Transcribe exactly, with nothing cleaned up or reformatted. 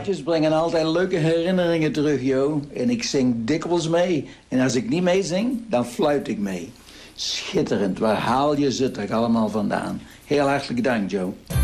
plaatjes brengen altijd leuke herinneringen terug, Jo. En ik zing dikwijls mee. En als ik niet meezing, dan fluit ik mee. Schitterend. Waar haal je ze toch allemaal vandaan? Heel hartelijk dank, Joe.